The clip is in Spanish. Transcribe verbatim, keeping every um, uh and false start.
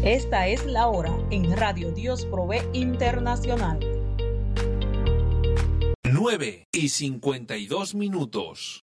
Esta es la hora en Radio Dios Provee Internacional. nueve y cincuenta y dos minutos.